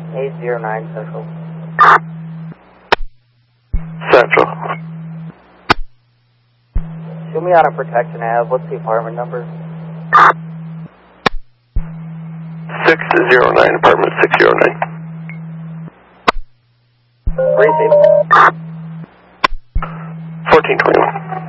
809 Central. Central. Show me on a protection Ave. What's the apartment number? 609, apartment 609. Receive. 1421.